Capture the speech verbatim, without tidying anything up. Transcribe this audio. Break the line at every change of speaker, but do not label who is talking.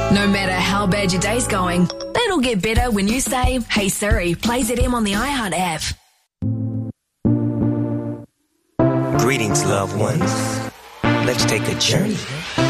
No matter how bad your day's going, it'll get better when you say, "Hey Siri, play Z M on the iHeart app."
Greetings, loved ones. Let's take a journey